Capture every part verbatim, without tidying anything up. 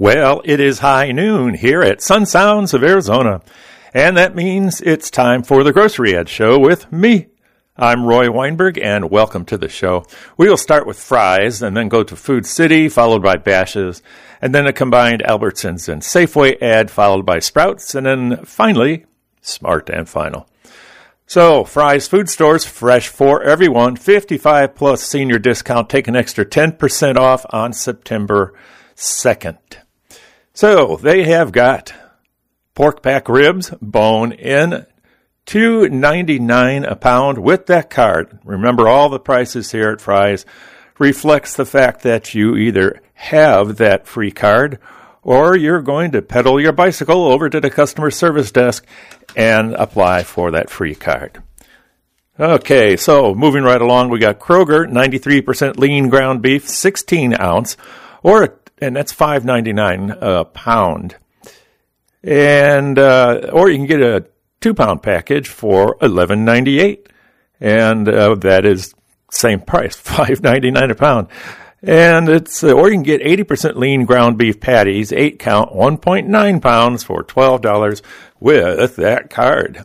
Well, it is high noon here at Sun Sounds of Arizona, and that means it's time for the Grocery Ad Show with me. I'm Roy Weinberg, and welcome to the show. We will start with Fry's and then go to Food City, followed by Bash's, and then a combined Albertsons and Safeway ad, followed by Sprouts, and then finally, Smart and Final. So, Fry's Food Stores, fresh for everyone, fifty-five plus senior discount, take an extra ten percent off on September second. So, they have got pork pack ribs, bone in, two ninety-nine a pound with that card. Remember, all the prices here at Fry's reflects the fact that you either have that free card or you're going to pedal your bicycle over to the customer service desk and apply for that free card. Okay, so moving right along, we got Kroger, ninety-three percent lean ground beef, sixteen ounce, or and that's five ninety-nine a pound. And uh, or you can get a two-pound package for eleven ninety-eight, and uh, that is same price, five ninety-nine a pound. And it's uh, or you can get eighty percent lean ground beef patties, eight count, one point nine pounds for twelve dollars with that card.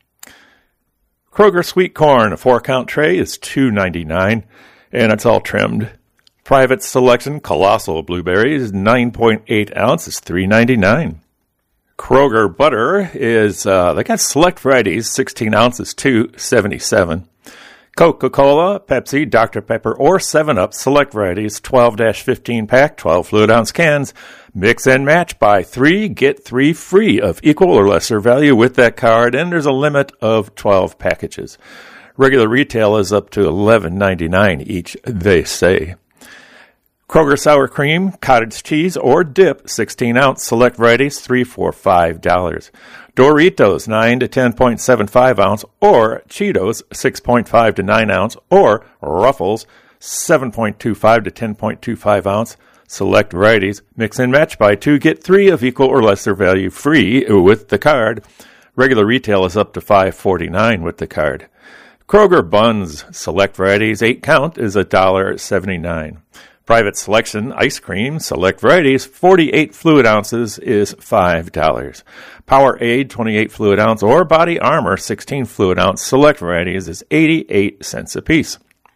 Kroger sweet corn, a four-count tray is two ninety-nine, and it's all trimmed. Private Selection Colossal blueberries, nine point eight ounce, is three ninety-nine. Kroger butter is, uh, they got select varieties, sixteen ounces, two seventy-seven. Coca-Cola, Pepsi, Doctor Pepper, or seven up, select varieties, twelve to fifteen pack, twelve fluid ounce cans. Mix and match, buy three, get three free of equal or lesser value with that card, and there's a limit of twelve packages. Regular retail is up to eleven ninety-nine each, they say. Kroger sour cream, cottage cheese, or dip, sixteen ounce, select varieties, three for five dollars. Doritos, nine to ten point seven five ounce, or Cheetos, six point five to nine ounce, or Ruffles, seven point two five to ten point two five ounce, select varieties. Mix and match, buy two, get three of equal or lesser value free with the card. Regular retail is up to five forty-nine with the card. Kroger buns, select varieties, eight count, is one dollar seventy-nine. Private Selection ice cream, select varieties, forty-eight fluid ounces, is five dollars. Powerade, twenty-eight fluid ounce, or Body Armor, sixteen fluid ounce, select varieties, is eighty-eight cents a piece.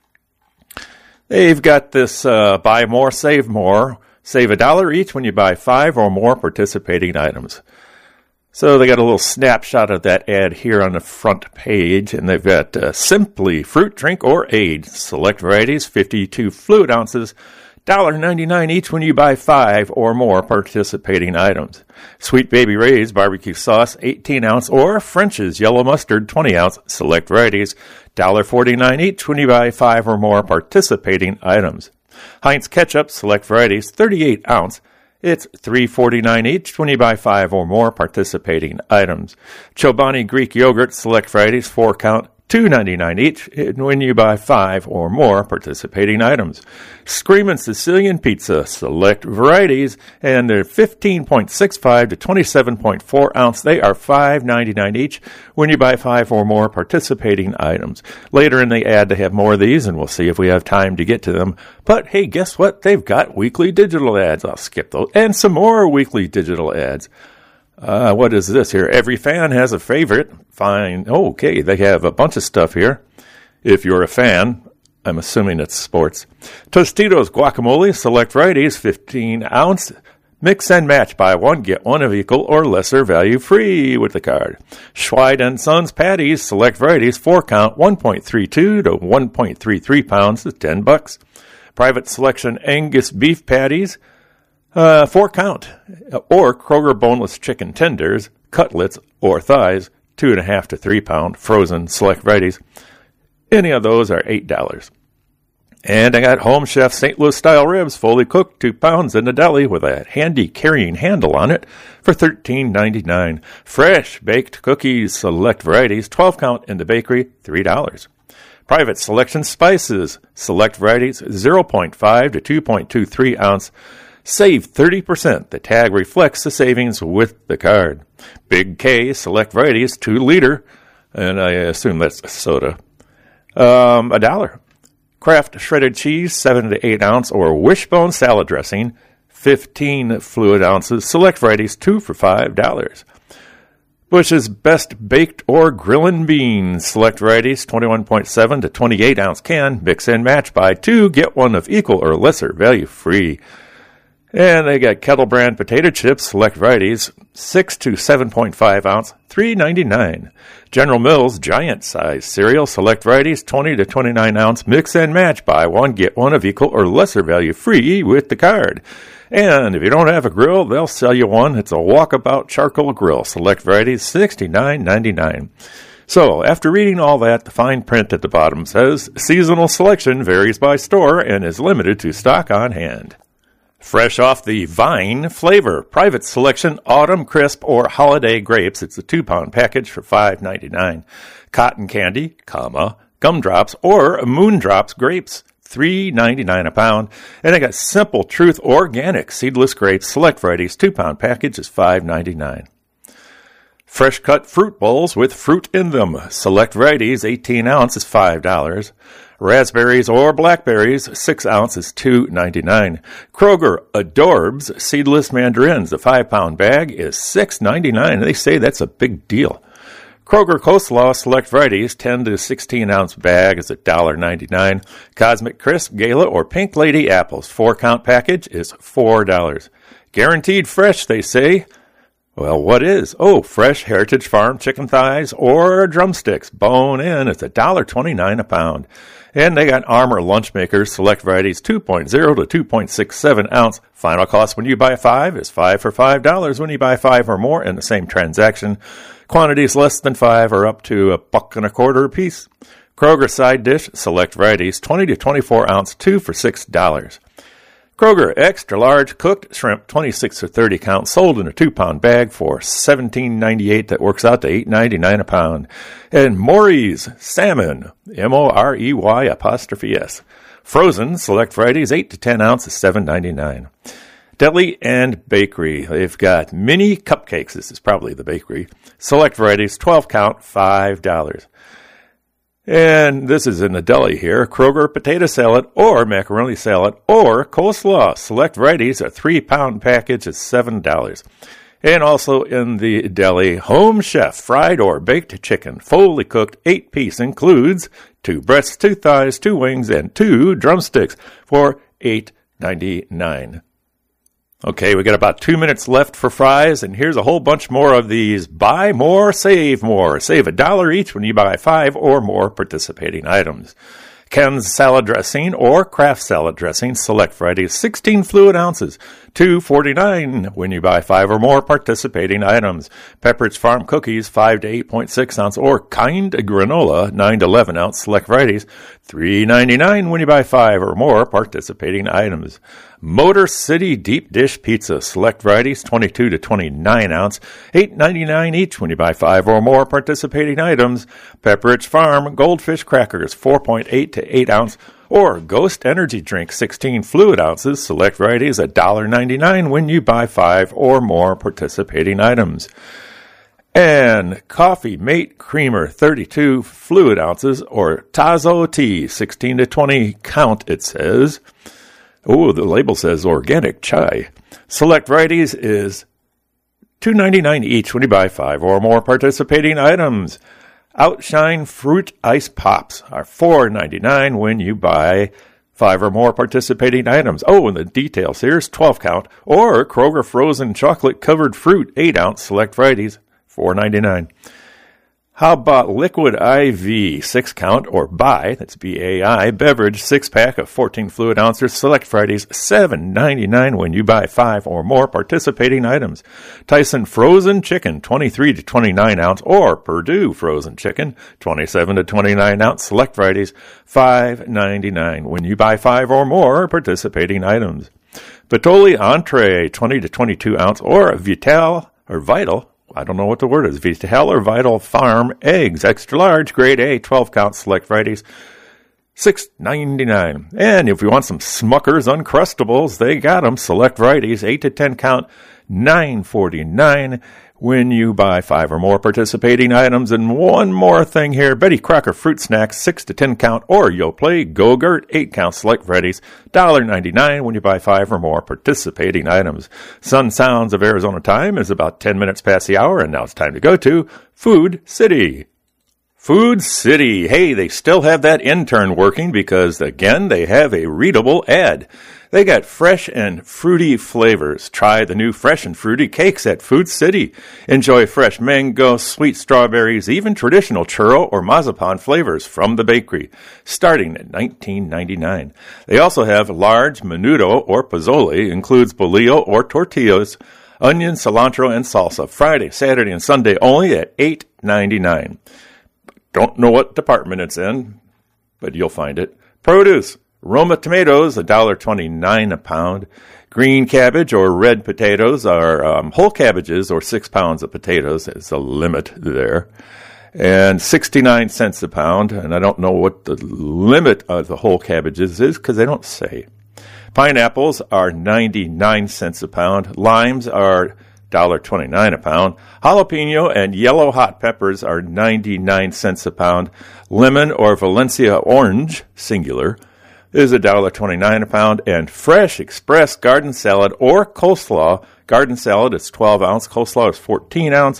They've got this uh, buy more, save more. Save a dollar each when you buy five or more participating items. So they got a little snapshot of that ad here on the front page, and they've got uh, Simply Fruit Drink or Aid, select varieties, fifty-two fluid ounces, one dollar ninety-nine each when you buy five or more participating items. Sweet Baby Ray's barbecue sauce, eighteen ounce, or French's yellow mustard, twenty ounce, select varieties, one dollar forty-nine each when you buy five or more participating items. Heinz ketchup, select varieties, thirty-eight ounce, it's three forty-nine each when you buy five or more participating items. Chobani Greek yogurt, select varieties, four count, two ninety-nine each when you buy five or more participating items. Screamin' Sicilian Pizza, select varieties, and they're fifteen point six five to twenty-seven point four ounce. They are five ninety-nine each when you buy five or more participating items. Later in the ad, they have more of these, and we'll see if we have time to get to them. But hey, guess what? They've got weekly digital ads. I'll skip those. And some more weekly digital ads. Uh, what is this here? Every fan has a favorite. Fine. Oh, okay, they have a bunch of stuff here. If you're a fan, I'm assuming it's sports. Tostitos guacamole, select varieties, fifteen ounce. Mix and match, buy one, get one of equal or lesser value free with the card. Schweid and Sons patties, select varieties, four count, one point three two to one point three three pounds, is ten bucks. Private Selection Angus beef patties, Uh, four count, or Kroger boneless chicken tenders, cutlets, or thighs, two and a half to three pound, frozen select varieties. Any of those are eight dollars. And I got Home Chef Saint Louis style ribs, fully cooked, two pounds in the deli with a handy carrying handle on it for thirteen ninety-nine. Fresh baked cookies, select varieties, twelve count in the bakery, three dollars. Private Selection spices, select varieties, zero point five to two point two three ounce. Save thirty percent. The tag reflects the savings with the card. Big K, select varieties, two liter, and I assume that's soda. Um, a dollar. Kraft shredded cheese, seven to eight ounce, or Wishbone salad dressing, fifteen fluid ounces, select varieties, two for five dollars. Bush's Best Baked or Grillin' Beans, select varieties, twenty-one point seven to twenty-eight ounce can, mix and match, buy two, get one of equal or lesser value free. And they got Kettle Brand potato chips, select varieties, six to seven point five ounce, three ninety-nine. General Mills giant size cereal, select varieties, twenty to twenty-nine ounce, mix and match, buy one, get one of equal or lesser value free with the card. And if you don't have a grill, they'll sell you one. It's a walkabout charcoal grill, select varieties, sixty-nine ninety-nine. So, after reading all that, the fine print at the bottom says, seasonal selection varies by store and is limited to stock on hand. Fresh off the Vine Flavor Private Selection Autumn Crisp or Holiday Grapes. It's a two-pound package for five ninety-nine. Cotton candy, comma, gumdrops or moondrops grapes, three ninety-nine a pound. And I got Simple Truth Organic Seedless Grapes, select varieties, two-pound package is five ninety-nine. Fresh cut fruit bowls with fruit in them, select varieties, eighteen ounce is five dollars. Raspberries or blackberries, six ounce is two ninety-nine. Kroger Adorbs Seedless Mandarins, a five-pound bag is six ninety-nine. They say that's a big deal. Kroger Coleslaw select varieties, ten to sixteen ounce bag is one ninety-nine. Cosmic Crisp Gala or Pink Lady apples, four-count package is four dollars. Guaranteed fresh, they say. Well, what is? Oh, fresh Heritage Farm chicken thighs or drumsticks, bone in. It's one twenty-nine a pound. And they got Armor Lunch Makers, select varieties, two point oh to two point six seven ounce. Final cost when you buy five is five for five dollars when you buy five or more in the same transaction. Quantities less than five are up to a buck and a quarter a piece. Kroger side dish, select varieties, twenty to twenty-four ounce, two for six dollars. Kroger extra large cooked shrimp, twenty-six to thirty count, sold in a two-pound bag for seventeen ninety-eight. That works out to eight ninety-nine a pound. And Maury's salmon, M O R E Y apostrophe S, frozen, select varieties, eight to ten ounces, seven ninety-nine. Deli and Bakery, they've got mini cupcakes. This is probably the bakery. Select varieties, twelve count, five dollars. And this is in the deli here. Kroger potato salad or macaroni salad or coleslaw. Select varieties, a three-pound package is seven dollars. And also in the deli, Home Chef fried or baked chicken, fully cooked, eight-piece, includes two breasts, two thighs, two wings, and two drumsticks for eight ninety-nine. Okay, we got about two minutes left for fries, and here's a whole bunch more of these. Buy more, save more. Save a dollar each when you buy five or more participating items. Ken's salad dressing or Kraft salad dressing, select varieties, sixteen fluid ounces, two forty-nine when you buy five or more participating items. Pepperidge Farm cookies, five to eight point six ounce or Kind granola, nine to eleven ounce, select varieties, three ninety-nine when you buy five or more participating items. Motor City Deep Dish Pizza, select varieties, twenty-two to twenty-nine ounce, eight ninety-nine each when you buy five or more participating items. Pepperidge Farm Goldfish Crackers, four point eight to eight ounce, or Ghost Energy Drink, sixteen fluid ounces, select varieties, one ninety-nine when you buy five or more participating items. And Coffee Mate Creamer, thirty-two fluid ounces, or Tazo Tea, sixteen to twenty count, it says. Oh, the label says organic chai. Select varieties is two ninety-nine each when you buy five or more participating items. Outshine Fruit Ice Pops are four ninety-nine when you buy five or more participating items. Oh, and the details here's twelve count, or Kroger Frozen Chocolate Covered Fruit, eight ounce, select varieties, four ninety-nine. How about Liquid I V, six count, or Bai, that's B A I, beverage, six pack of fourteen fluid ounces, select varieties, seven ninety-nine when you buy five or more participating items. Tyson Frozen Chicken, twenty-three to twenty-nine ounce, or Purdue Frozen Chicken, twenty-seven to twenty-nine ounce, select varieties, five ninety-nine when you buy five or more participating items. Bertolli Entree, twenty to twenty-two ounce, or Vital, or Vital, I don't know what the word is, Vital or Vital Farm Eggs, extra large, grade A, twelve count, select varieties, six ninety-nine. And if you want some Smucker's Uncrustables, they got them. Select varieties, eight to ten count, nine forty-nine. When you buy five or more participating items. And one more thing here, Betty Crocker Fruit Snacks, six to ten count, or Yoplait Go-Gurt, eight count select varieties, one ninety-nine when you buy five or more participating items. Sun Sounds of Arizona time is about ten minutes past the hour, and now it's time to go to Food City. Food City. Hey, they still have that intern working because, again, they have a readable ad. They got fresh and fruity flavors. Try the new fresh and fruity cakes at Food City. Enjoy fresh mango, sweet strawberries, even traditional churro or marzipan flavors from the bakery, starting at nineteen ninety-nine. They also have large menudo or pozole, includes bolillo or tortillas, onion, cilantro, and salsa. Friday, Saturday, and Sunday only at eight ninety-nine. Don't know what department it's in, but you'll find it. Produce. Roma tomatoes, one dollar twenty-nine a pound. Green cabbage or red potatoes are um, whole cabbages or six pounds of potatoes. It's a limit there. And sixty-nine cents a pound. And I don't know what the limit of the whole cabbages is because they don't say. Pineapples are ninety-nine cents a pound. Limes are one dollar twenty-nine a pound. Jalapeno and yellow hot peppers are ninety-nine cents a pound. Lemon or Valencia orange, singular, is one dollar twenty-nine a pound. And fresh express garden salad or coleslaw. Garden salad is twelve ounce. Coleslaw is fourteen ounce.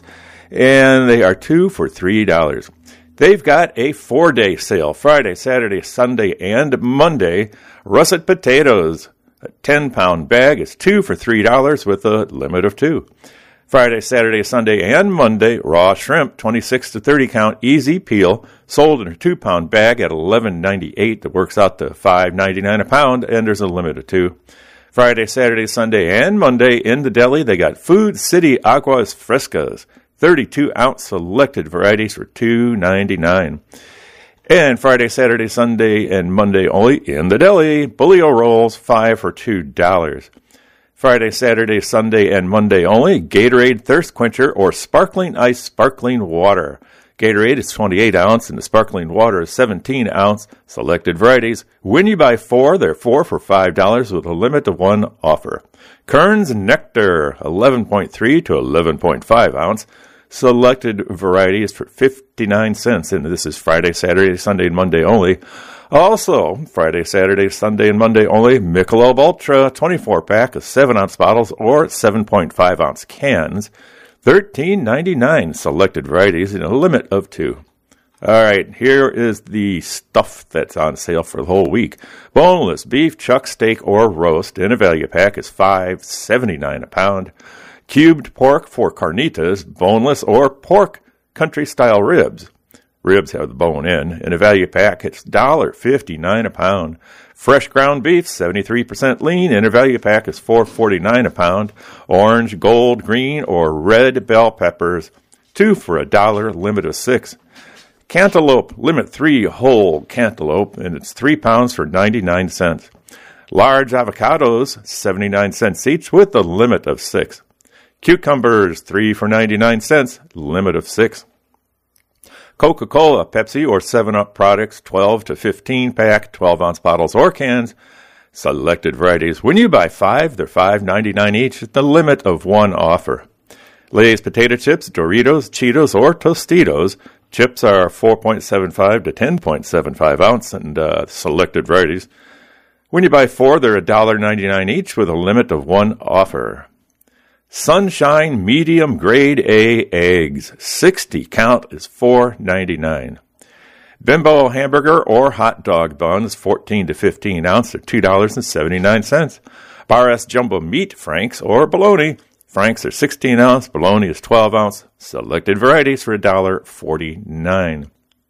And they are two for three dollars. They've got a four-day sale. Friday, Saturday, Sunday, and Monday. Russet potatoes. A ten pound bag is two for three dollars with a limit of two. Friday, Saturday, Sunday, and Monday, raw shrimp, twenty-six to thirty count, easy peel, sold in a two pound bag at eleven ninety-eight. That works out to five ninety-nine a pound, and there's a limit of two. Friday, Saturday, Sunday, and Monday in the deli, they got Food City Aguas Frescas, thirty-two ounce selected varieties for two ninety-nine. And Friday, Saturday, Sunday, and Monday only in the deli, bolillo rolls, five for two dollars. Friday, Saturday, Sunday, and Monday only, Gatorade Thirst Quencher or Sparkling Ice Sparkling Water. Gatorade is twenty-eight ounce and the sparkling water is seventeen ounce. Selected varieties. When you buy four, they're four for five dollars with a limit of one offer. Kern's Nectar, eleven point three to eleven point five ounce. Selected varieties for fifty-nine cents, and this is Friday, Saturday, Sunday, and Monday only. Also, Friday, Saturday, Sunday, and Monday only, Michelob Ultra twenty-four pack of seven ounce bottles or seven point five ounce cans, thirteen ninety-nine. Selected varieties and a limit of two. All right, here is the stuff that's on sale for the whole week. Boneless beef, chuck steak, or roast in a value pack is five seventy-nine a pound. Cubed pork for carnitas, boneless or pork country-style ribs. Ribs have the bone in. In a value pack, it's one dollar fifty-nine a pound. Fresh ground beef, seventy-three percent lean. In a value pack is four forty-nine a pound. Orange, gold, green, or red bell peppers, two for a dollar, limit of six. Cantaloupe, limit three whole cantaloupe, and it's three pounds for ninety-nine cents. Large avocados, seventy-nine cents each, with a limit of six. Cucumbers, three for ninety-nine cents, limit of six. Coca-Cola, Pepsi, or seven up products, twelve to fifteen pack, twelve ounce bottles or cans. Selected varieties. When you buy five, they're five ninety-nine each, at the limit of one offer. Lay's potato chips, Doritos, Cheetos, or Tostitos. Chips are four point seven five to ten point seven five ounce, and uh, selected varieties. When you buy four, they're one dollar ninety-nine each, with a limit of one offer. Sunshine Medium Grade A Eggs, sixty count is four ninety-nine. Bimbo hamburger or hot dog buns, fourteen to fifteen ounce, are two dollars and seventy-nine cents. Bar S Jumbo Meat Franks or bologna. Franks are sixteen ounce, bologna is twelve ounce. Selected varieties for one dollar forty-nine.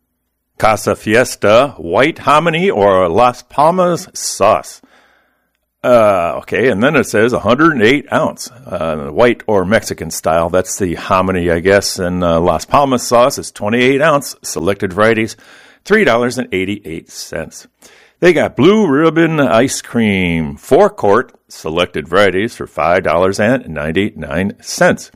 Casa Fiesta White Hominy or Las Palmas Sauce. Uh, okay, and then it says one hundred eight ounce, uh, white or Mexican style. That's the hominy, I guess. And uh, Las Palmas sauce is twenty-eight ounce. Selected varieties, three dollars and eighty-eight cents. They got Blue Ribbon ice cream, four quart. Selected varieties for five dollars and ninety-nine cents.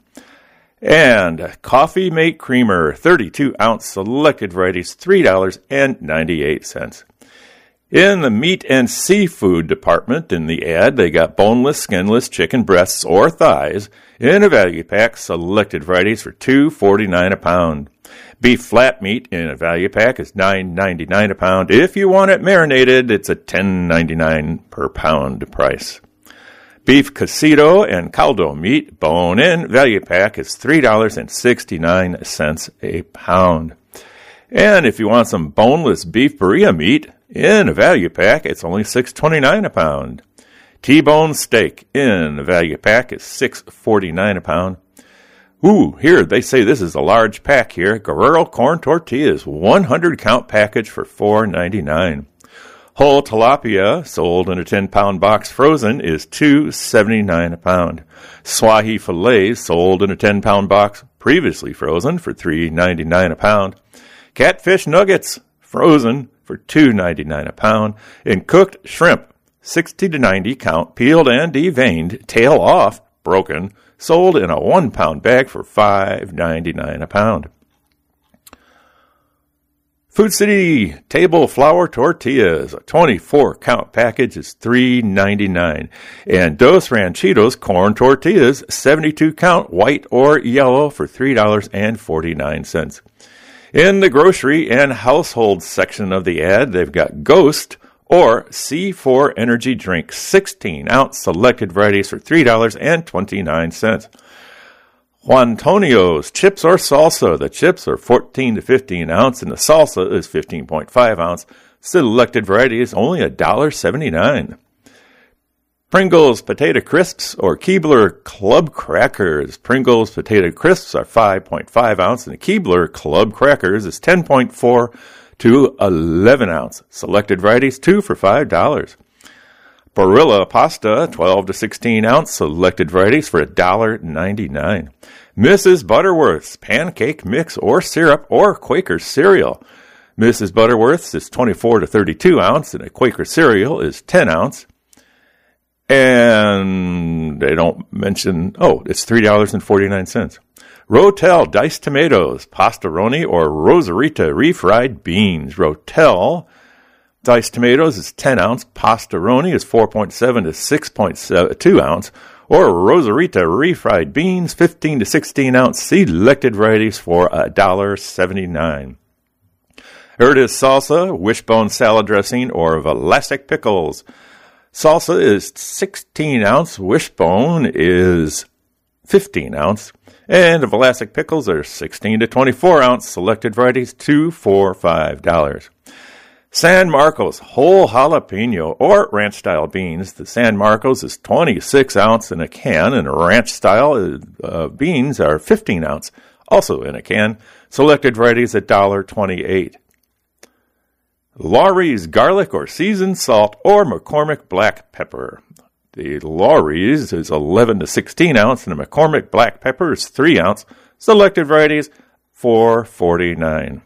And Coffee Mate Creamer, thirty-two ounce. Selected varieties, three dollars and ninety-eight cents. In the meat and seafood department in the ad, they got boneless, skinless chicken breasts or thighs in a value pack, selected varieties for two dollars and forty-nine cents a pound. Beef flat meat in a value pack is nine dollars and ninety-nine cents a pound. If you want it marinated, it's a ten dollars and ninety-nine cents per pound price. Beef casito and caldo meat bone-in value pack is three dollars and sixty-nine cents a pound. And if you want some boneless beef birria meat in a value pack, it's only six dollars and twenty-nine cents a pound. T-bone steak in a value pack is six dollars and forty-nine cents a pound. Ooh, here, they say this is a large pack here. Guerrero corn tortillas, one hundred count package for four dollars and ninety-nine cents. Whole tilapia, sold in a ten-pound box frozen, is two dollars and seventy-nine cents a pound. Swahi fillets, sold in a ten-pound box previously frozen, for three dollars and ninety-nine cents a pound. Catfish nuggets, frozen, for two dollars and ninety-nine cents a pound. And cooked shrimp, sixty to ninety count, peeled and deveined, tail off, broken, sold in a one-pound bag for five dollars and ninety-nine cents a pound. Food City table flour tortillas, a twenty-four count package is three dollars and ninety-nine cents. And Dos Ranchitos corn tortillas, seventy-two count, white or yellow, for three dollars and forty-nine cents. In the grocery and household section of the ad, they've got Ghost or C four energy drink, sixteen ounce selected varieties for three dollars and twenty-nine cents. Juantonio's chips or salsa. The chips are fourteen to fifteen ounce and the salsa is fifteen point five ounce. Selected varieties only one dollar and seventy-nine cents. Pringles Potato Crisps or Keebler Club Crackers. Pringles Potato Crisps are five point five ounce and the Keebler Club Crackers is ten point four to eleven ounce. Selected varieties two for five dollars. Barilla Pasta, twelve to sixteen ounce, selected varieties for one dollar and ninety-nine cents. Missus Butterworth's pancake mix or syrup or Quaker cereal. Missus Butterworth's is twenty-four to thirty-two ounce and a Quaker cereal is ten ounce. And they don't mention, oh, it's three dollars and forty-nine cents. Rotel diced tomatoes, pastaroni or Rosarita refried beans. Rotel diced tomatoes is ten ounce. Pastaroni is four point seven to six point two ounce. Or Rosarita refried beans, fifteen to sixteen ounce. Selected varieties for one dollar and seventy-nine cents. Here it is salsa, wishbone salad dressing, or Vlasic pickles. Salsa is sixteen ounce. Wishbone is fifteen ounce. And the Vlasic pickles are sixteen to twenty-four ounce. Selected varieties, two for five dollars. San Marcos whole jalapeno or ranch style beans. The San Marcos is twenty-six ounce in a can, and ranch style uh, beans are fifteen ounce, also in a can. Selected varieties one dollar and twenty-eight cents. Lawry's garlic or seasoned salt or McCormick black pepper. The Lawry's is eleven to sixteen ounce, and the McCormick black pepper is three ounce. Selected varieties four dollars and forty-nine cents.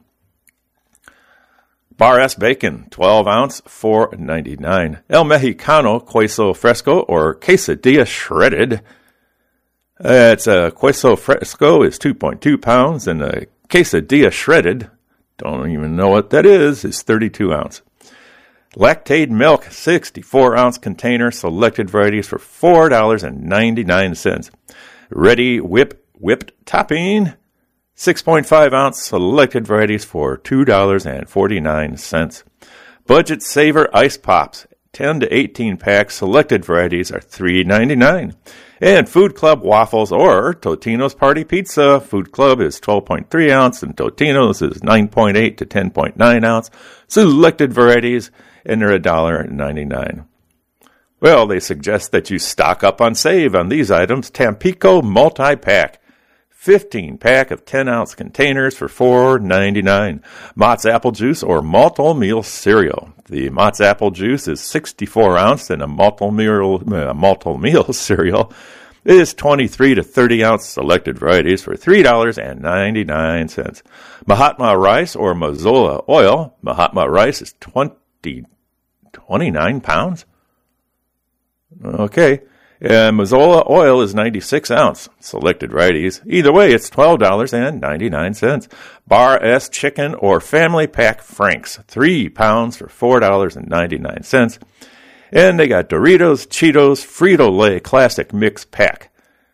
Bar S bacon, twelve ounce, four dollars and ninety-nine cents. El Mexicano queso fresco or quesadilla shredded. Uh, it's a queso fresco is two point two pounds, and a quesadilla shredded, don't even know what that is, is thirty-two ounce. Lactaid milk, sixty-four ounce container, selected varieties for four dollars and ninety-nine cents. Ready whip whipped topping, six point five ounce, selected varieties for two dollars and forty-nine cents. Budget Saver Ice Pops, ten to eighteen packs, selected varieties are three dollars and ninety-nine cents. And Food Club waffles or Totino's Party Pizza. Food Club is twelve point three ounce and Totino's is nine point eight to ten point nine ounce. Selected varieties, and they're one dollar and ninety-nine cents. Well, they suggest that you stock up on save on these items. Tampico multi-pack, fifteen pack of ten ounce containers for four dollars and ninety-nine cents. Mott's apple juice or malt oatmeal cereal. The Mott's apple juice is sixty-four ounce, and a malt oatmeal, uh, malt oatmeal cereal is twenty-three to thirty ounce, selected varieties for three dollars and ninety-nine cents. Mahatma rice or Mazola oil. Mahatma rice is twenty, twenty-nine pounds. Okay. And Mazola oil is ninety-six ounce. Selected varieties. Either way, it's twelve dollars and ninety-nine cents. Bar S chicken or family pack Franks, three pounds for four dollars and ninety-nine cents. And they got Doritos, Cheetos, Frito-Lay Classic Mix Pack.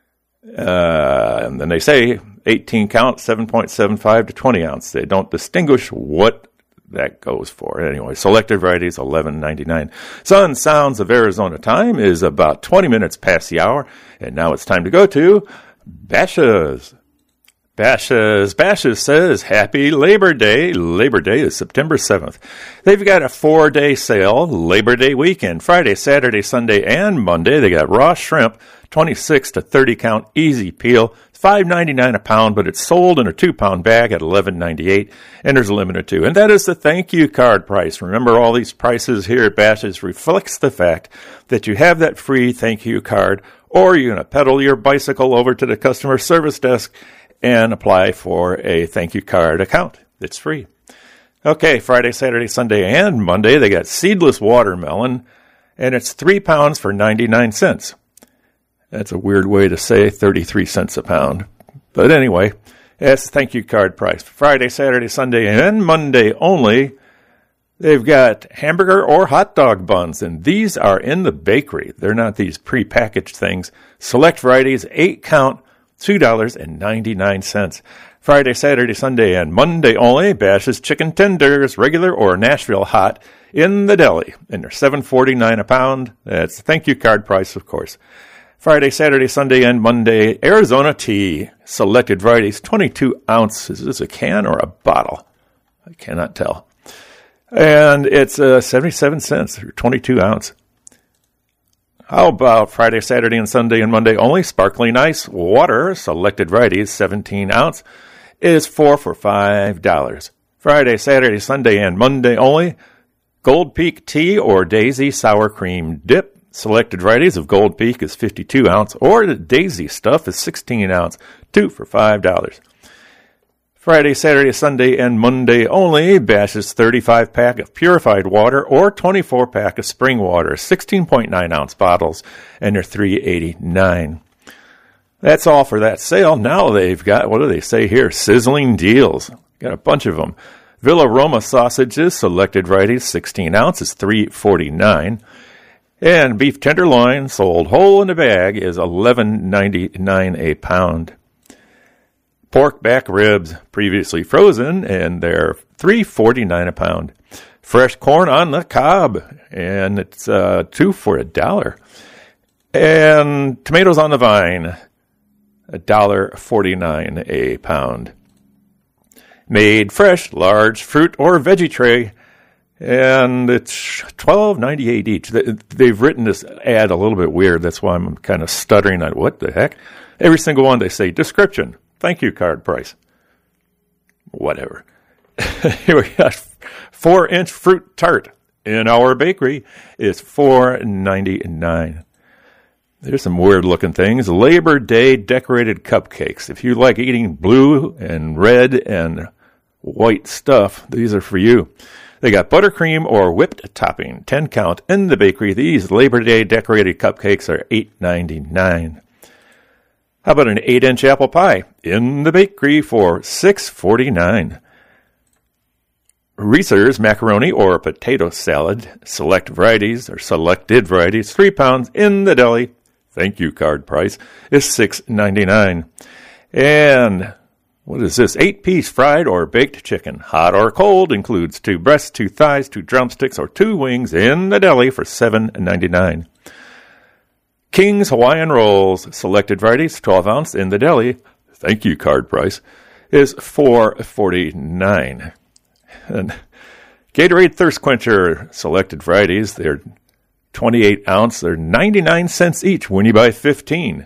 Uh, and then they say eighteen count, seven point seven five to twenty ounce. They don't distinguish what that goes for. Anyway, selected varieties, eleven ninety-nine. Sun Sounds of Arizona time is about twenty minutes past the hour, and now it's time to go to Bashas'. Bashas'. Bashas' says, Happy Labor Day. Labor Day is September seventh. They've got a four-day sale, Labor Day weekend, Friday, Saturday, Sunday, and Monday. They got raw shrimp, twenty-six to thirty count, easy peel, five ninety-nine a pound, but it's sold in a two-pound bag at eleven ninety-eight, and there's a limit too. And that is the thank you card price. Remember, all these prices here at Bashas' reflects the fact that you have that free thank you card, or you're going to pedal your bicycle over to the customer service desk and apply for a thank you card account. It's free. Okay, Friday, Saturday, Sunday, and Monday, they got seedless watermelon, and it's three pounds for ninety-nine cents. That's a weird way to say thirty-three cents a pound. But anyway, that's the thank you card price. Friday, Saturday, Sunday, and Monday only, they've got hamburger or hot dog buns, and these are in the bakery. They're not these prepackaged things. Select varieties, eight count, two dollars and ninety-nine cents. Friday, Saturday, Sunday, and Monday only, Bashas' chicken tenders, regular or Nashville hot, in the deli. And they're seven forty-nine a pound. That's the thank you card price, of course. Friday, Saturday, Sunday, and Monday, Arizona tea. Selected varieties, twenty-two ounces. Is this a can or a bottle? I cannot tell. And it's uh, seventy-seven cents, or twenty-two ounce. How about Friday, Saturday, and Sunday, and Monday only? Sparkling ice water, selected varieties, seventeen ounce, is four for five dollars. Friday, Saturday, Sunday, and Monday only. Gold Peak tea or Daisy sour cream dip. Selected varieties of Gold Peak is fifty-two ounce, or the Daisy stuff is sixteen ounce, two for five dollars. Friday, Saturday, Sunday, and Monday only, Bashas' thirty-five pack of purified water or twenty-four pack of spring water, sixteen point nine ounce bottles, and they're three eighty-nine. That's all for that sale. Now they've got, what do they say here, sizzling deals. Got a bunch of them. Villa Roma sausages, selected varieties, sixteen ounces, three forty-nine. And beef tenderloin, sold whole in the bag, is eleven ninety-nine a pound. Pork back ribs, previously frozen, and they're three forty-nine a pound. Fresh corn on the cob, and it's uh, two for a dollar. And tomatoes on the vine, a dollar forty-nine a pound. Made fresh, large fruit or veggie tray, and it's twelve ninety-eight each. They've written this ad a little bit weird. That's why I'm kind of stuttering on what the heck. Every single one they say, description, thank you card price. Whatever. Here we got four-inch fruit tart in our bakery is four ninety-nine. There's some weird-looking things. Labor Day decorated cupcakes. If you like eating blue and red and white stuff, these are for you. They got buttercream or whipped topping, ten count in the bakery. These Labor Day decorated cupcakes are eight ninety-nine. How about an eight-inch apple pie in the bakery for six forty-nine? Reese's macaroni or potato salad, select varieties or selected varieties, three pounds in the deli. Thank you card price is six ninety-nine. And what is this? Eight-piece fried or baked chicken, hot or cold, includes two breasts, two thighs, two drumsticks, or two wings in the deli for seven ninety-nine. King's Hawaiian Rolls, selected varieties, twelve ounce in the deli. Thank you card price is four forty-nine. And Gatorade Thirst Quencher, selected varieties, they're twenty-eight ounce. They're ninety-nine cents each when you buy fifteen.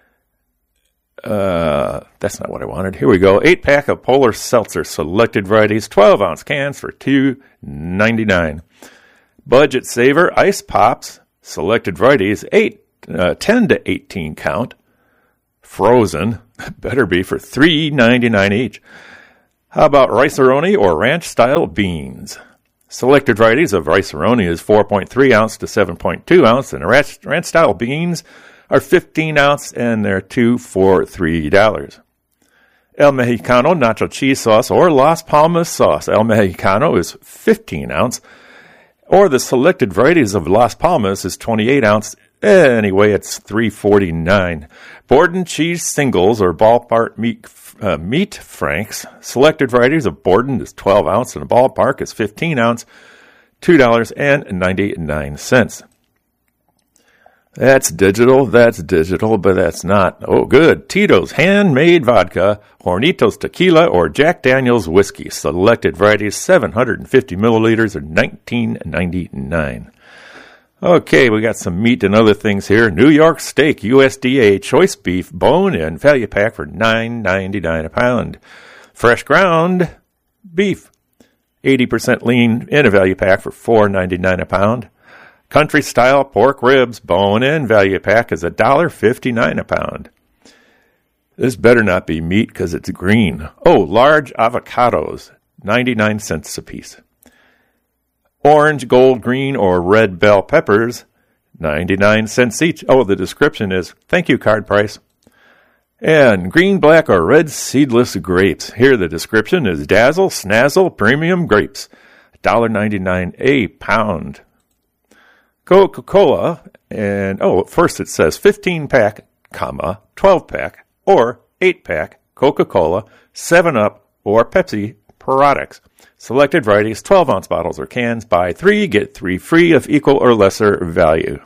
Uh, that's not what I wanted. Here we go. Eight pack of Polar Seltzer, selected varieties, twelve ounce cans for two ninety-nine. Budget Saver Ice Pops, selected varieties, eight, uh, ten to eighteen count. Frozen, better be for three ninety-nine each. How about Rice-A-Roni or Ranch Style Beans? Selected varieties of Rice-A-Roni is four point three ounce to seven point two ounce, and Ranch, ranch Style Beans are fifteen ounce, and they're two for three dollars. El Mexicano nacho cheese sauce or Las Palmas sauce. El Mexicano is fifteen ounce, or the selected varieties of Las Palmas is twenty-eight ounce. Anyway, it's three forty-nine. Borden cheese singles or ballpark meat, uh, meat franks. Selected varieties of Borden is twelve ounce, and a ballpark is fifteen ounce, two dollars and ninety-nine cents. That's digital, that's digital, but that's not. Oh, good. Tito's handmade vodka, Hornitos tequila, or Jack Daniel's whiskey. Selected varieties, seven hundred fifty milliliters, or nineteen ninety-nine. Okay, we got some meat and other things here. New York steak, U S D A, choice beef, bone-in, value pack for nine ninety-nine a pound. Fresh ground beef, eighty percent lean in a value pack for four ninety-nine a pound. Country style pork ribs, bone-in, value pack is one dollar fifty-nine a pound. This better not be meat because it's green. Oh, large avocados, ninety-nine cents a piece. Orange, gold, green, or red bell peppers, ninety-nine cents each. Oh, the description is, thank you, card price. And green, black, or red seedless grapes. Here the description is Dazzle, Snazzle, Premium Grapes, one dollar ninety-nine a pound. Coca-Cola, and, oh, first it says fifteen-pack, comma, twelve-pack, or eight-pack, Coca-Cola, seven up, or Pepsi products. Selected varieties, twelve-ounce bottles or cans. Buy three, get three free of equal or lesser value.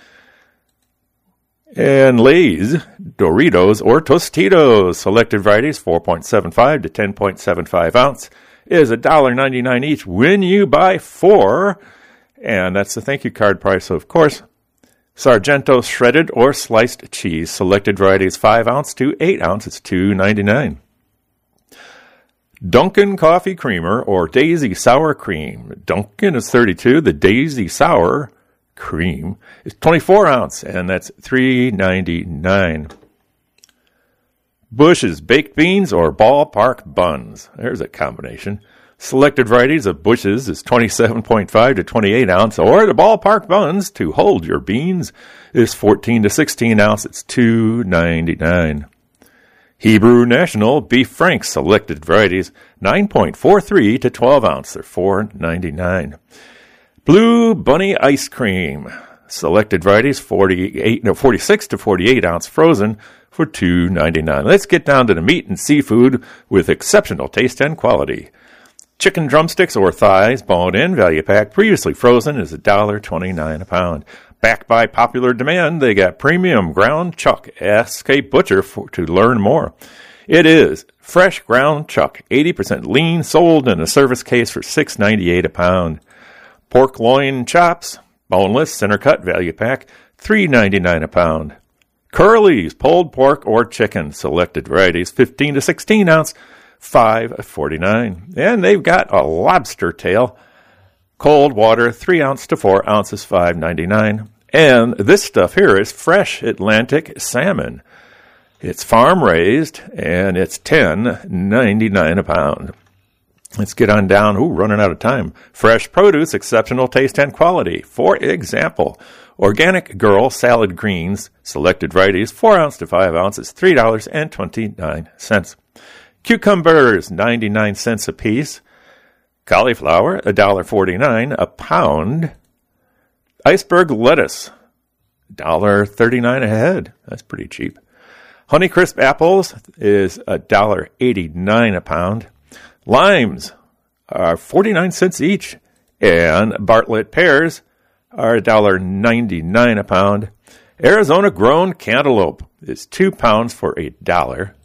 And Lay's, Doritos, or Tostitos. Selected varieties, four point seven five to ten point seven five ounce, is one dollar ninety-nine each when you buy four. And that's the thank you card price, of course. Sargento shredded or sliced cheese. Selected varieties, five ounce to eight ounce. It's two ninety-nine. Dunkin' Coffee Creamer or Daisy Sour Cream. Dunkin' is thirty-two. The Daisy Sour Cream is twenty-four ounce, and that's three ninety-nine. Bush's baked beans or ballpark buns. There's a combination. Selected varieties of Bush's is twenty-seven point five to twenty-eight ounce, or the ballpark buns to hold your beans is fourteen to sixteen ounce. It's two ninety-nine. Hebrew National Beef Franks selected varieties, nine point four three to twelve ounce. They're four ninety-nine. Blue Bunny Ice Cream selected varieties, forty-eight, no, forty-six to forty-eight ounce frozen for two ninety-nine. Let's get down to the meat and seafood with exceptional taste and quality. Chicken drumsticks or thighs, bone-in, value pack, previously frozen, is one dollar twenty-nine a pound. Backed by popular demand, they got premium ground chuck. Ask a butcher for, to learn more. It is fresh ground chuck, eighty percent lean, sold in a service case for six ninety-eight a pound. Pork loin chops, boneless, center cut, value pack, three ninety-nine a pound. Curly's, pulled pork or chicken, selected varieties, fifteen to sixteen ounce, five forty-nine. And they've got a lobster tail, cold water, three ounce to four ounces, five ninety-nine. And this stuff here is fresh Atlantic salmon. It's farm raised, and it's ten ninety-nine a pound. Let's get on down. Ooh, running out of time. Fresh produce, exceptional taste and quality. For example, Organic Girl salad greens, selected varieties, four ounce to five ounces, three dollars and twenty-nine cents. Cucumbers, ninety-nine cents a piece. Cauliflower, one dollar forty-nine a pound. Iceberg lettuce, one dollar thirty-nine a head. That's pretty cheap. Honeycrisp apples is one dollar eighty-nine a pound. Limes are forty-nine cents each. And Bartlett pears are one dollar ninety-nine a pound. Arizona-grown cantaloupe is two pounds for a dollar.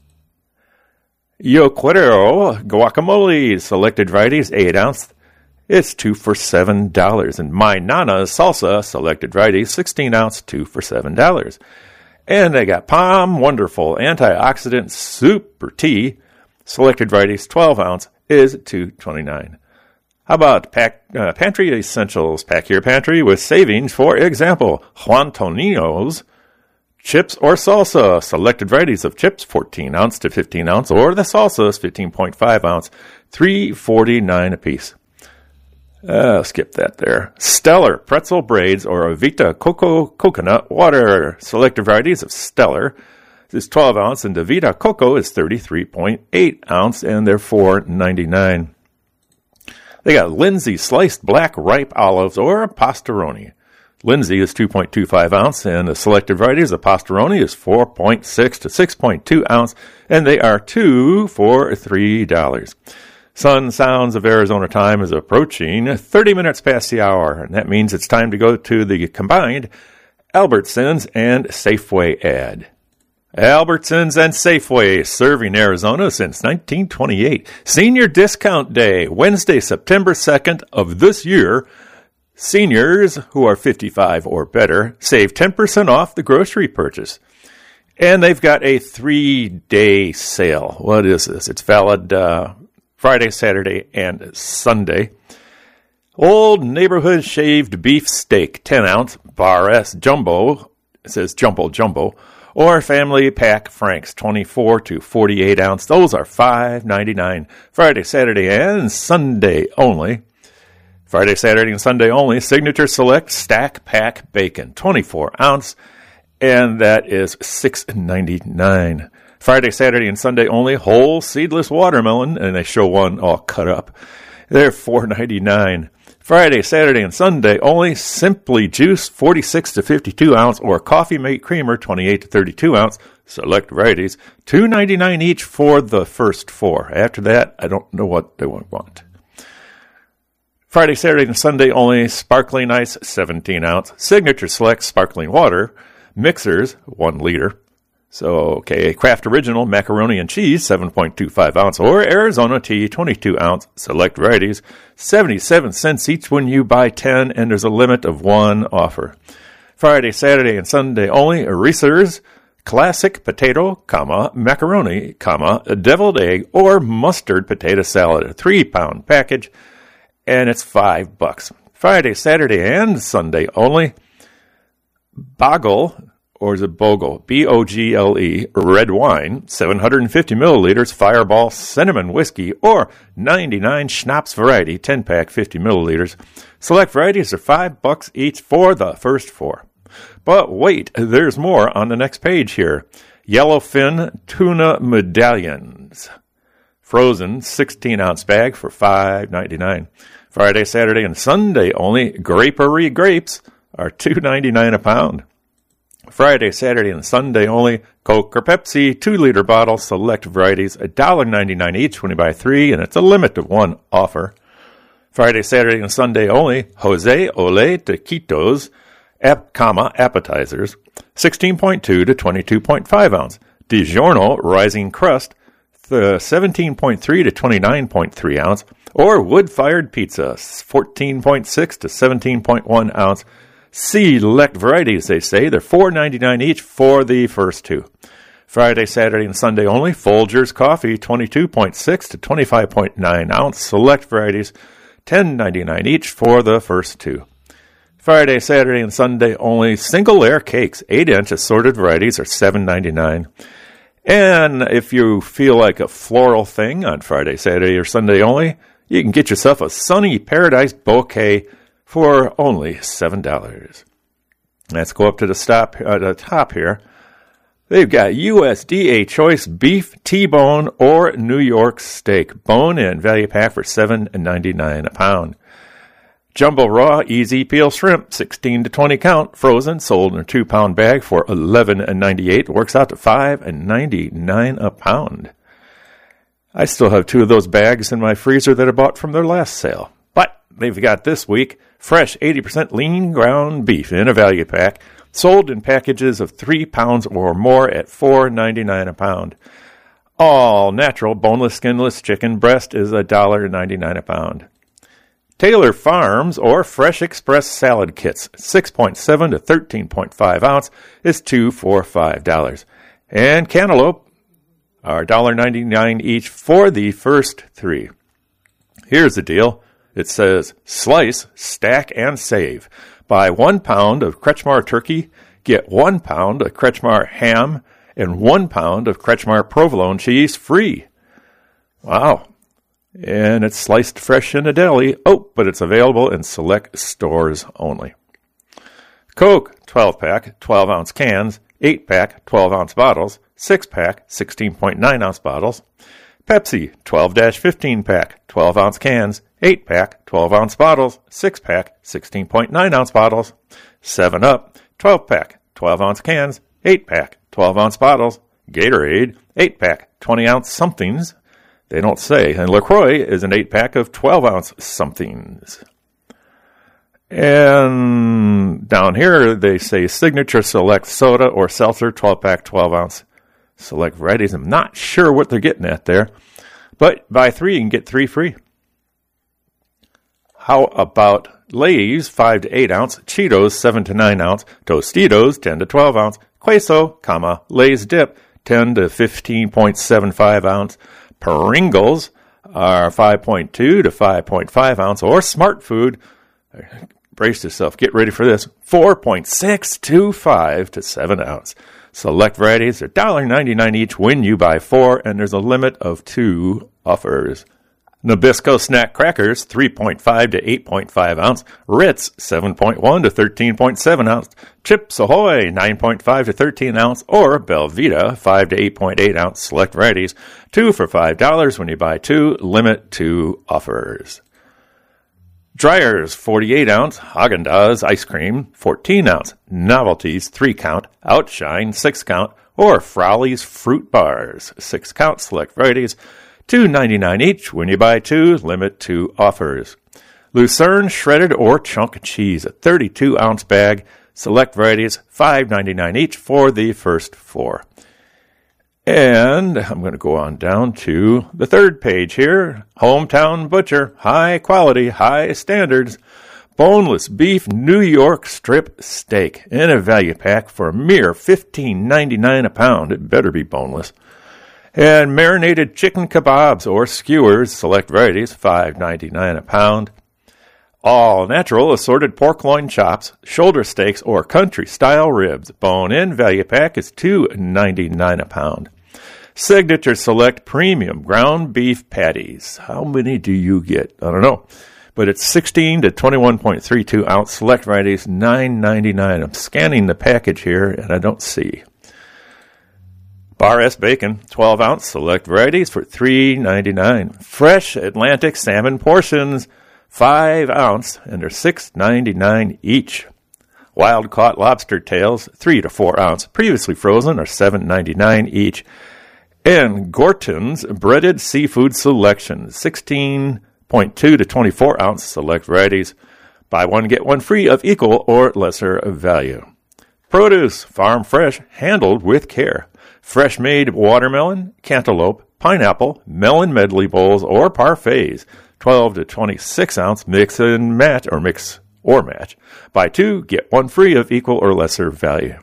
Yo Quiero guacamole, selected varieties, eight ounce. It's two for seven dollars. And My Nana salsa, selected varieties, sixteen ounce, two for seven dollars. And they got Palm Wonderful antioxidant super tea, selected varieties, twelve ounce, is two twenty-nine. How about pack, uh, pantry essentials? Pack your pantry with savings. For example, Juan Tonino's chips or salsa, selected varieties of chips, fourteen ounce to fifteen ounce, or the salsas, fifteen point five ounce, three forty-nine a piece. Uh, skip that there. Stellar pretzel braids or Vita Coco coconut water. Selected varieties of Stellar is twelve ounce and Vita Coco is thirty-three point eight ounce and they're four ninety-nine. They got Lindsay sliced black ripe olives or Pastaroni. Lindsay is two point two five ounce and the selected varieties of Pastaroni is four point six to six point two ounce and they are two for three dollars. Sun Sounds of Arizona time is approaching thirty minutes past the hour, and that means it's time to go to the combined Albertsons and Safeway ad. Albertsons and Safeway, serving Arizona since nineteen twenty-eight. Senior Discount Day, Wednesday, September second of this year. Seniors who are fifty-five or better save ten percent off the grocery purchase. And they've got a three-day sale. What is this? It's valid uh, Friday, Saturday, and Sunday. Old Neighborhood Shaved Beef Steak, ten ounce, Bar S Jumbo, it says Jumbo Jumbo, or Family Pack Franks, twenty-four to forty-eight ounce. Those are five ninety-nine. Friday, Saturday, and Sunday only. Friday, Saturday, and Sunday only. Signature Select Stack Pack Bacon, twenty-four ounce, and that is six ninety-nine. Friday, Saturday, and Sunday only, whole seedless watermelon, and they show one all cut up. They're four ninety-nine. Friday, Saturday, and Sunday only, Simply Juice, forty-six to fifty-two ounce, or Coffee Mate Creamer, twenty-eight to thirty-two ounce, select varieties, two ninety-nine each for the first four. After that, I don't know what they want. Friday, Saturday, and Sunday only, Sparkling Ice, seventeen ounce, Signature Select Sparkling Water, Mixers, one liter. So, okay, Kraft Original Macaroni and Cheese, seven point two five ounce, or Arizona Tea, twenty-two ounce, select varieties, seventy-seven cents each when you buy ten, and there's a limit of one offer. Friday, Saturday, and Sunday only, Reese's Classic Potato, comma, Macaroni, comma, Deviled Egg, or Mustard Potato Salad, a three-pound package, and it's five bucks. Friday, Saturday, and Sunday only, Boggle, or is it Bogle? B O G L E, red wine, seven hundred fifty milliliters, Fireball cinnamon whiskey, or ninety-nine Schnapps variety, ten pack, fifty milliliters. Select varieties are five bucks each for the first four. But wait, there's more on the next page here. Yellowfin tuna medallions, frozen sixteen ounce bag for five ninety-nine. Friday, Saturday, and Sunday only, Grapery grapes are two ninety-nine a pound. Friday, Saturday, and Sunday only, Coke or Pepsi, two liter bottle, select varieties, one dollar ninety-nine each when you buy three, and it's a limit of one offer. Friday, Saturday, and Sunday only, Jose Ole Taquitos, ap, comma, appetizers, sixteen point two to twenty-two point five ounce. DiGiorno Rising Crust, the seventeen point three to twenty-nine point three ounce, or Wood-Fired Pizza, fourteen point six to seventeen point one ounce. Select varieties, they say. They're four ninety-nine each for the first two. Friday, Saturday, and Sunday only, Folgers Coffee, twenty-two point six to twenty-five point nine ounce. Select varieties, ten ninety-nine each for the first two. Friday, Saturday, and Sunday only, Single Layer Cakes, eight inch assorted varieties are seven ninety-nine. And if you feel like a floral thing on Friday, Saturday, or Sunday only, you can get yourself a Sunny Paradise bouquet for only seven dollars. Let's go up to the, stop, uh, the top here. They've got U S D A Choice Beef, T-Bone, or New York Steak. Bone and value pack for seven ninety-nine a pound. Jumbo Raw Easy Peel Shrimp, sixteen to twenty count, frozen, sold in a two-pound bag for eleven ninety-eight. Works out to five ninety-nine a pound. I still have two of those bags in my freezer that I bought from their last sale. But they've got this week fresh eighty percent lean ground beef in a value pack, sold in packages of three pounds or more at four ninety-nine a pound. All natural boneless, skinless chicken breast is one dollar ninety-nine a pound. Taylor Farms or Fresh Express salad kits, six point seven to thirteen point five ounce, is two for five dollars. And cantaloupe are one dollar ninety-nine each for the first three. Here's the deal. It says, slice, stack, and save. Buy one pound of Kretschmar turkey, get one pound of Kretschmar ham, and one pound of Kretschmar provolone cheese free. Wow. And it's sliced fresh in a deli. Oh, but it's available in select stores only. Coke, twelve-pack, twelve-ounce cans, eight-pack, twelve-ounce bottles, six-pack, sixteen point nine ounce bottles. Pepsi, twelve to fifteen pack, twelve-ounce cans, eight-pack, twelve-ounce bottles, six-pack, sixteen point nine ounce bottles. seven up, twelve-pack, twelve-ounce cans, eight-pack, twelve-ounce bottles. Gatorade, eight-pack, twenty-ounce somethings. They don't say. And LaCroix is an eight-pack of twelve-ounce somethings. And down here, they say Signature Select Soda or Seltzer, twelve-pack, twelve-ounce select varieties. I'm not sure what they're getting at there. But buy three, you can get three free. How about Lay's, five to eight ounce, Cheetos, seven to nine ounce, Tostitos, ten to twelve ounce, Queso, comma, Lay's Dip, ten to fifteen point seven five ounce, Pringles are five point two to five point five ounce, or Smart Food, brace yourself, get ready for this, four point six two five to seven ounce. Select varieties are one dollar ninety-nine each when you buy four, and there's a limit of two offers. Nabisco snack crackers, three point five to eight point five ounce. Ritz, seven point one to thirteen point seven ounce. Chips Ahoy, nine point five to thirteen ounce. Or Belvita, five to eight point eight ounce. Select varieties, two for five dollars when you buy two. Limit two offers. Dreyer's, forty-eight ounce. Haagen-Dazs ice cream, fourteen ounce. Novelties, three count. Outshine, six count. Or Frowley's fruit bars, six count. Select varieties, two ninety-nine each when you buy two. Limit two offers. Lucerne shredded or chunk cheese, a thirty-two ounce bag. Select varieties, five ninety-nine each for the first four. And I'm going to go on down to the third page here. Hometown Butcher, high quality, high standards. Boneless beef New York strip steak in a value pack for a mere fifteen ninety-nine a pound. It better be boneless. And marinated chicken kebabs or skewers, select varieties, five ninety-nine a pound. All natural assorted pork loin chops, shoulder steaks, or country-style ribs. Bone-in value pack is two ninety-nine a pound. Signature Select Premium ground beef patties. How many do you get? I don't know. But it's sixteen to twenty-one point three two ounce. Select varieties, nine ninety-nine. I'm scanning the package here, and I don't see. Bar S Bacon, twelve ounce, select varieties for three ninety-nine. Fresh Atlantic salmon portions, five ounce, and they're six ninety-nine each. Wild caught lobster tails, three to four ounce, previously frozen, are seven ninety-nine each. And Gorton's breaded seafood selection, sixteen point two to twenty-four ounce, select varieties. Buy one, get one free of equal or lesser value. Produce, farm fresh, handled with care. Fresh made watermelon, cantaloupe, pineapple, melon medley bowls, or parfaits, twelve to twenty-six ounce, mix and match, or mix or match. Buy two, get one free of equal or lesser value.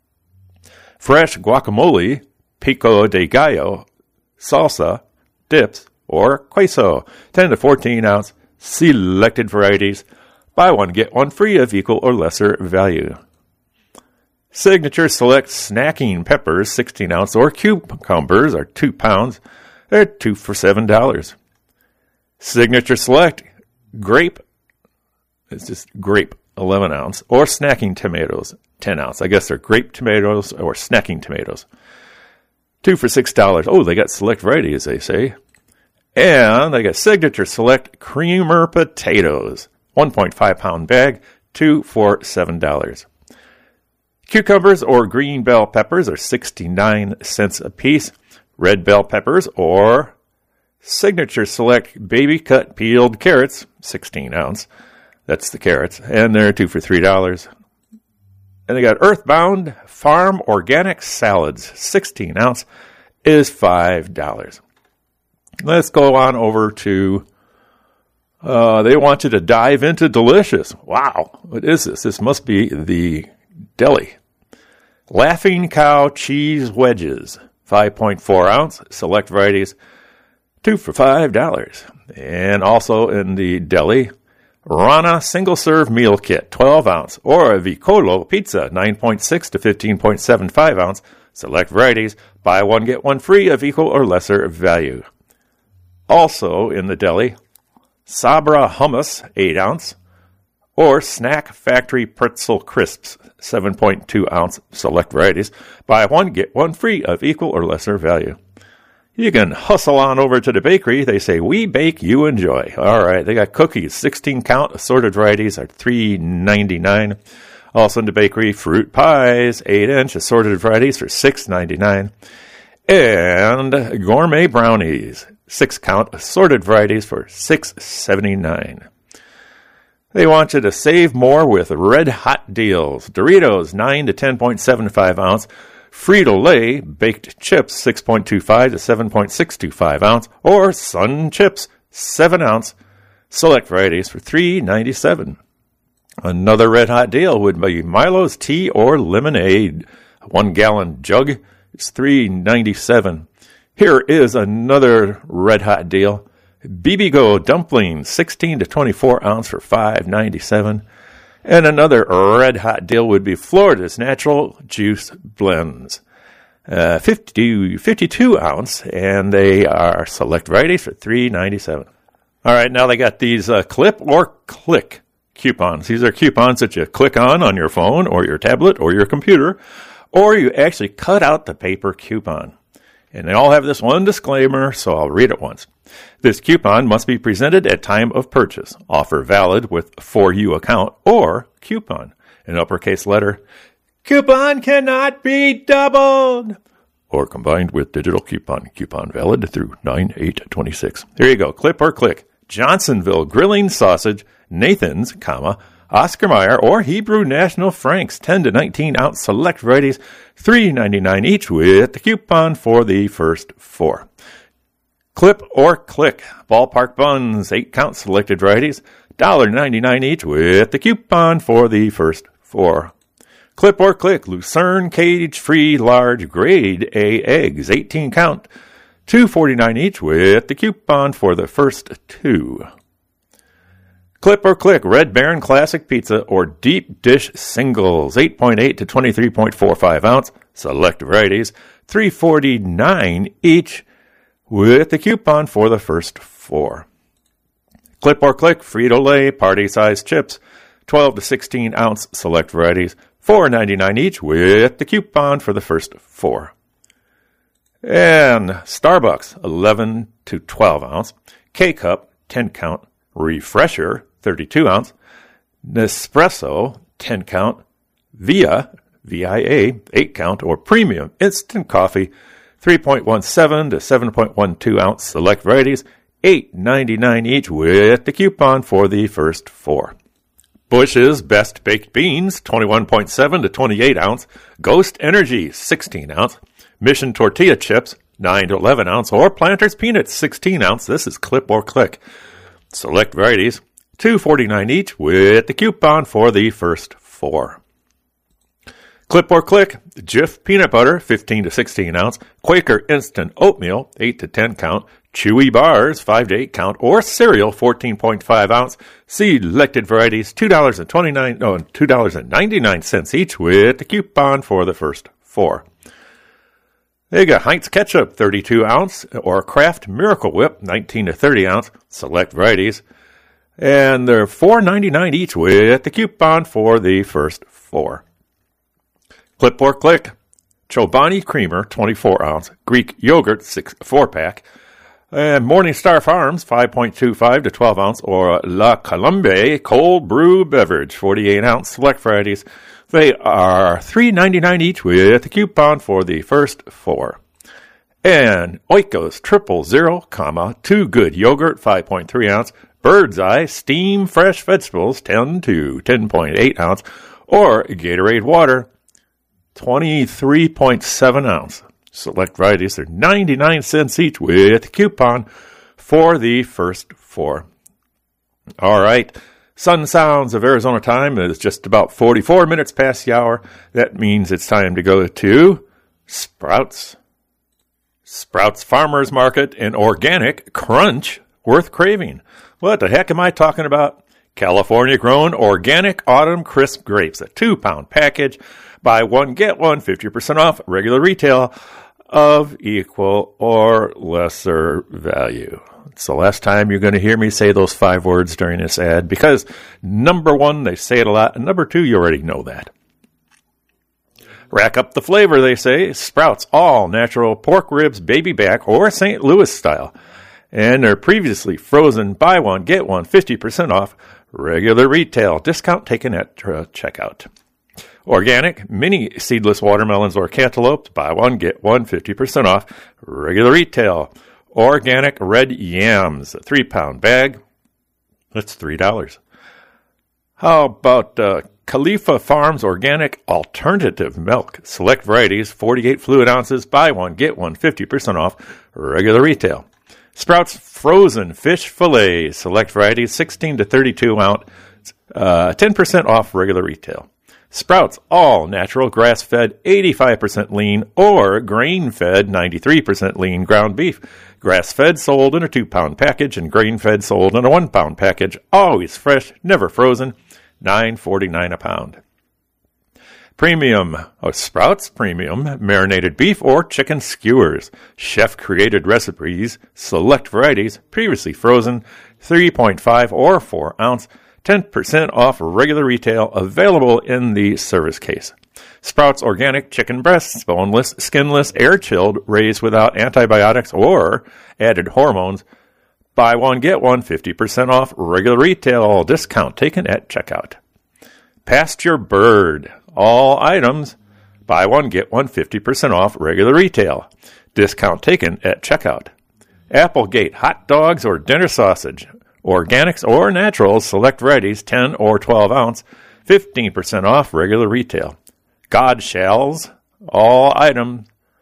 Fresh guacamole, pico de gallo, salsa, dips, or queso, ten to fourteen ounce, selected varieties. Buy one, get one free of equal or lesser value. Signature Select snacking peppers, sixteen ounce, or cucumbers are two pounds. They're two for seven dollars. Signature Select grape, it's just grape, eleven ounce, or snacking tomatoes, ten ounce. I guess they're grape tomatoes or snacking tomatoes. Two for six dollars. Oh, they got select varieties, they say. And they got Signature Select creamer potatoes, one point five pound bag, two for seven dollars. Cucumbers or green bell peppers are sixty-nine cents a piece. Red bell peppers or Signature Select baby cut peeled carrots, sixteen ounce. That's the carrots. And they're two for three dollars. And they got Earthbound Farm Organic Salads, sixteen ounce, is five dollars. Let's go on over to, uh, they want you to dive into Delicious. Wow, what is this? This must be the deli. Laughing Cow Cheese Wedges, five point four ounce, select varieties, two for five dollars. And also in the deli, Rana Single Serve Meal Kit, twelve ounce, or a Vicolo Pizza, nine point six to fifteen point seven five ounce, select varieties, buy one, get one free of equal or lesser value. Also in the deli, Sabra hummus, eight ounce, or Snack Factory pretzel crisps, seven point two ounce, select varieties. Buy one, get one free of equal or lesser value. You can hustle on over to the bakery. They say, we bake, you enjoy. All right, they got cookies, sixteen count, assorted varieties are three ninety-nine. Also in the bakery, fruit pies, eight inch, assorted varieties for six ninety-nine. And gourmet brownies, six count, assorted varieties for six seventy-nine. They want you to save more with red hot deals. Doritos, nine to ten point seven five ounce. Frito-Lay baked chips, six point two five to seven point six two five ounce. Or Sun Chips, seven ounce. Select varieties for three ninety-seven. Another red hot deal would be Milo's tea or lemonade. One gallon jug, it's three ninety-seven. Here is another red hot deal. B B Go dumplings, sixteen to twenty-four ounce for five ninety-seven. And another red hot deal would be Florida's Natural Juice Blends, uh, fifty, fifty-two ounce, and they are select varieties for three ninety-seven. All right, now they got these uh, clip or click coupons. These are coupons that you click on on your phone or your tablet or your computer, or you actually cut out the paper coupon. And they all have this one disclaimer, so I'll read it once. This coupon must be presented at time of purchase. Offer valid with For You account or coupon. In uppercase letter, coupon cannot be doubled. Or combined with digital coupon. Coupon valid through nine eight twenty-six. There you go. Clip or click. Johnsonville grilling sausage, Nathan's, comma, Oscar Mayer, or Hebrew National Franks, ten to nineteen ounce select varieties, three ninety-nine each with the coupon for the first four. Clip or click. Ballpark buns, eight count selected varieties, one ninety-nine each with the coupon for the first four. Clip or click. Lucerne cage-free large grade A eggs, eighteen count, two forty-nine each with the coupon for the first two. Clip or click. Red Baron Classic Pizza or Deep Dish Singles, eight point eight to twenty-three point four five ounce, select varieties, three forty-nine each with the coupon for the first four. Clip or click. Frito-Lay party-sized chips, twelve to sixteen ounce, select varieties, four ninety-nine each with the coupon for the first four. And Starbucks, eleven to twelve ounce, K-Cup, ten count, Refresher, thirty-two ounce, Nespresso, ten count, Via, V I A, eight count, or Premium Instant Coffee, three point one seven to seven point one two ounce, select varieties, eight ninety-nine each with the coupon for the first four. Bush's Best Baked Beans, twenty-one point seven to twenty-eight ounce, Ghost Energy, sixteen ounce, Mission Tortilla Chips, nine to eleven ounce, or Planters Peanuts, sixteen ounce. This is clip or click. Select varieties, two forty-nine each with the coupon for the first four. Clip or click. Jif Peanut Butter, fifteen to sixteen ounce, Quaker Instant Oatmeal, eight to ten count, Chewy Bars, five to eight count, or Cereal, fourteen point five ounce, selected varieties, two dollars and twenty-nine, no, two dollars and ninety-nine cents each with the coupon for the first four. They got Heinz Ketchup, thirty-two ounce, or Kraft Miracle Whip, nineteen to thirty ounce, select varieties. And they're four ninety-nine each with the coupon for the first four. Clip or click. Chobani Creamer, twenty-four ounce, Greek Yogurt, six, four pack. And Morningstar Farms, five point two five to twelve ounce, or La Colombe Cold Brew Beverage, forty-eight ounce, select varieties. They are three ninety-nine each with a coupon for the first four. And Oikos Triple Zero, comma, Two Good Yogurt, five point three ounce, Bird's Eye Steam Fresh Vegetables, ten to ten point eight ounce, or Gatorade Water, twenty-three point seven ounce. Select varieties, they're ninety-nine cents each with a coupon for the first four. All right. Sun Sounds of Arizona time is just about forty-four minutes past the hour. That means it's time to go to Sprouts. Sprouts Farmers Market and Organic Crunch, worth craving. What the heck am I talking about? California-grown organic autumn crisp grapes, a two-pound package. Buy one, get one, fifty percent off regular retail. of equal or lesser value. It's the last time you're going to hear me say those five words during this ad because, number one, they say it a lot, and number two, you already know that. Rack up the flavor, they say. Sprouts all natural pork ribs, baby back, or Saint Louis style. And they're previously frozen, buy one, get one, fifty percent off, regular retail, discount taken at uh, checkout. Organic, mini seedless watermelons or cantaloupes, buy one, get one, fifty percent off, regular retail. Organic red yams, a three-pound bag, that's three dollars. How about uh, Khalifa Farms Organic Alternative Milk, select varieties, forty-eight fluid ounces, buy one, get one, fifty percent off, regular retail. Sprouts Frozen Fish Fillet, select varieties, sixteen to thirty-two ounce, uh, ten percent off regular retail. Sprouts All Natural Grass-Fed eighty-five percent lean or grain-fed ninety-three percent lean ground beef. Grass-fed sold in a two-pound package and grain-fed sold in a one-pound package. Always fresh, never frozen. nine forty-nine a pound. Premium, oh, Sprouts Premium marinated beef or chicken skewers. Chef-created recipes, select varieties, previously frozen, three point five or four ounce, ten percent off regular retail, available in the service case. Sprouts Organic Chicken Breasts, boneless, skinless, air-chilled, raised without antibiotics or added hormones. Buy one, get one, fifty percent off regular retail, discount taken at checkout. Pasture Bird, all items, buy one, get one, fifty percent off regular retail, discount taken at checkout. Applegate Hot Dogs or Dinner Sausage, organics or naturals, select varieties, ten or twelve ounce, fifteen percent off regular retail. God Shells, all items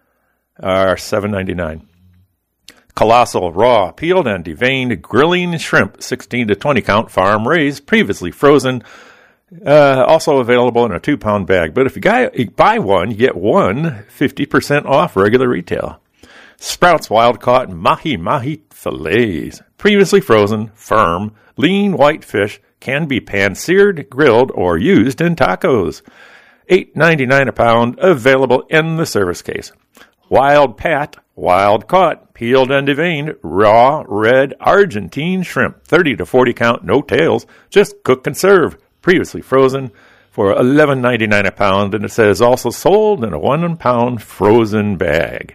are seven ninety-nine. Colossal Raw, peeled and deveined grilling shrimp, sixteen to twenty count, farm raised, previously frozen, uh, also available in a two-pound bag. But if you, guy, you buy one, you get one, fifty percent off regular retail. Sprouts Wild Caught Mahi Mahi Fillets, previously frozen, firm, lean white fish, can be pan-seared, grilled, or used in tacos. eight ninety-nine a pound, available in the service case. Wild Pat, wild caught, peeled and deveined, raw, red, Argentine shrimp, thirty to forty count, no tails, just cook and serve, previously frozen, for eleven ninety-nine a pound, and it says also sold in a one pound frozen bag.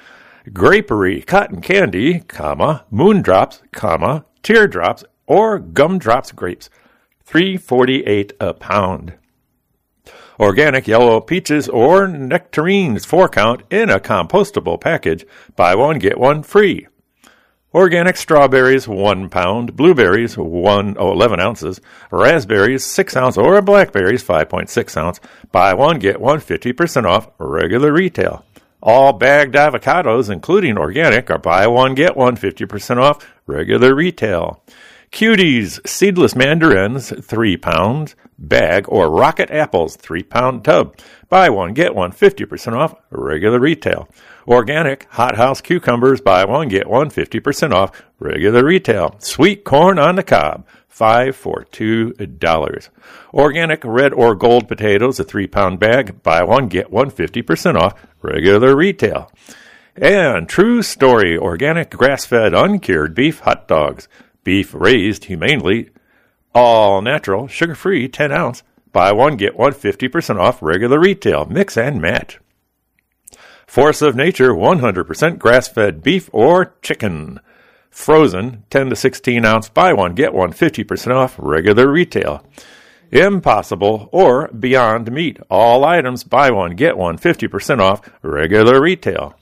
Grapery, cotton candy, comma, moondrops, comma, teardrops, or gumdrops grapes, three forty-eight a pound. Organic yellow peaches or nectarines, four count, in a compostable package. Buy one, get one free. Organic strawberries, one pound. Blueberries, one, oh, eleven ounces. Raspberries, six ounce, or blackberries, five point six ounce. Buy one, get one, fifty percent off, regular retail. All bagged avocados, including organic, are buy one, get one, fifty percent off, regular retail. Cuties, seedless mandarins, three pounds, bag, or rocket apples, three pound tub. Buy one, get one, fifty percent off, regular retail. Organic hothouse cucumbers, buy one, get one, fifty percent off, regular retail. Sweet corn on the cob, five for two dollars. Organic red or gold potatoes, a three pound bag, buy one, get one, fifty percent off, regular retail. And True Story, organic grass-fed uncured beef hot dogs. Beef raised humanely, all natural, sugar-free, ten ounce. Buy one, get one, fifty percent off, regular retail. Mix and match. Force of Nature, one hundred percent grass-fed beef or chicken. Frozen, ten to sixteen ounce. Buy one, get one, fifty percent off, regular retail. Impossible or Beyond Meat. All items, buy one, get one, fifty percent off, regular retail.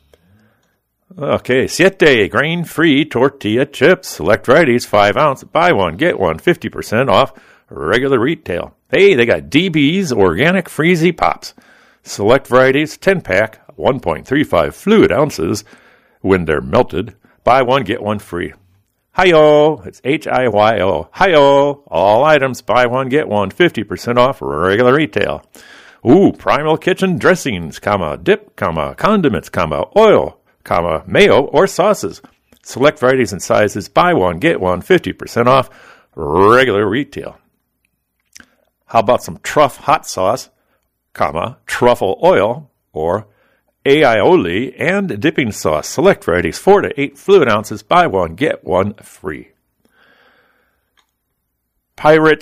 Okay, Siete grain-free tortilla chips, select varieties, five ounce, buy one, get one, fifty percent off, regular retail. Hey, they got D B's Organic Freezy Pops. Select varieties, ten pack, one point three five fluid ounces when they're melted. Buy one, get one free. Hi-yo, it's H I Y O. Hi-yo, all items, buy one, get one, fifty percent off, regular retail. Ooh, Primal Kitchen dressings, comma, dip, comma, condiments, comma, oil, comma, mayo, or sauces. Select varieties and sizes. Buy one, get one, fifty percent off, regular retail. How about some truff hot sauce, comma, truffle oil, or aioli, and dipping sauce. Select varieties, four to eight fluid ounces. Buy one, get one free. Pirate